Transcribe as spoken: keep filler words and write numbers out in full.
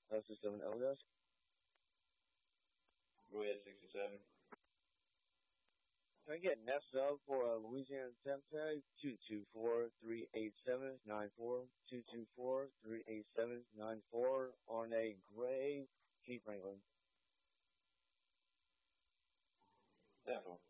S seven L desk. Go ahead, sixty-seven. Can I get next up for uh, Louisiana temp tag two two four three eight seven nine four two two four three eight seven nine four on a gray Jeep Wrangler. Tempo.